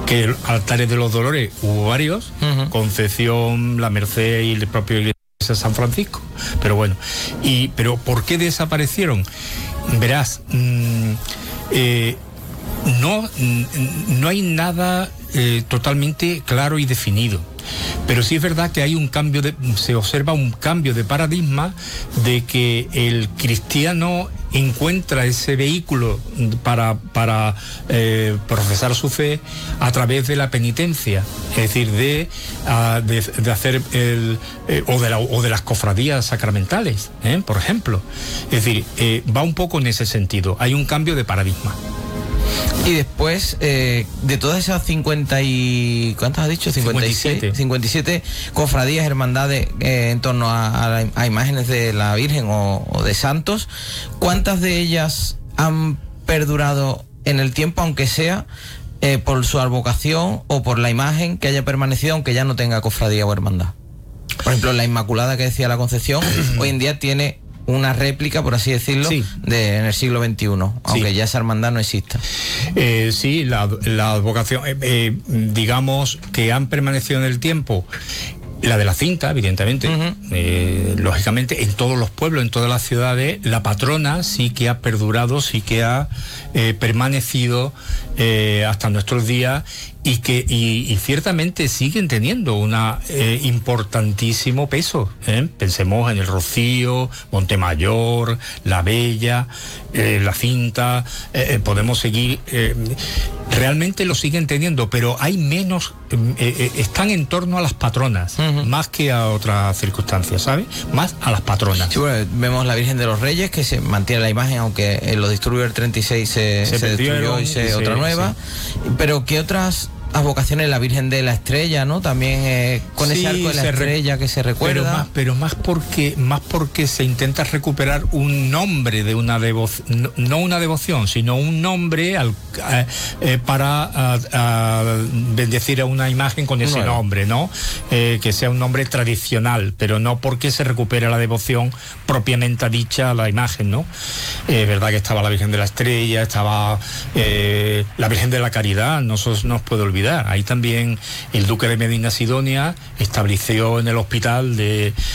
que altares de los dolores hubo varios, Concepción, La Merced y el propio iglesia de San Francisco, pero bueno, pero ¿por qué desaparecieron? Verás, no hay nada totalmente claro y definido, pero sí es verdad que hay se observa un cambio de paradigma, de que el cristiano encuentra ese vehículo para profesar su fe a través de la penitencia, es decir, de hacer o de las cofradías sacramentales, por ejemplo. Es decir, va un poco en ese sentido, hay un cambio de paradigma. Y después, de todas esas 50 y... ¿cuántas has dicho? 57 cofradías, hermandades en torno a imágenes de la Virgen o de santos, ¿cuántas de ellas han perdurado en el tiempo, aunque sea por su advocación o por la imagen que haya permanecido, aunque ya no tenga cofradía o hermandad? Por ejemplo, la Inmaculada que decía la Concepción, hoy en día tiene una réplica, por así decirlo, sí, en el siglo XXI, aunque sí, ya esa hermandad no exista. Sí, la advocación, digamos que han permanecido en el tiempo. La de la cinta, evidentemente, lógicamente, en todos los pueblos, en todas las ciudades, la patrona sí que ha perdurado, sí que ha permanecido hasta nuestros días, y ciertamente siguen teniendo un importantísimo peso. Pensemos en el Rocío, Montemayor, La Bella, la cinta, podemos seguir. Realmente lo siguen teniendo, pero hay menos, están en torno a las patronas, más que a otras circunstancias, ¿sabes? Más a las patronas. Sí, bueno, vemos la Virgen de los Reyes, que se mantiene la imagen, aunque en los disturbios del 36 se destruyó y otra nueva. Sí. Pero ¿qué otras advocaciones? La Virgen de la Estrella, ¿no? También con ese arco de la estrella que se recuerda. Pero más porque se intenta recuperar un nombre de una devoción, no una devoción, sino un nombre para bendecir a una imagen con ese nombre, ¿no? Que sea un nombre tradicional, pero no porque se recupere la devoción propiamente dicha a la imagen, ¿no? Verdad que estaba la Virgen de la Estrella, estaba la Virgen de la Caridad, no se nos puede olvidar. Ahí también el duque de Medina Sidonia estableció en el hospital de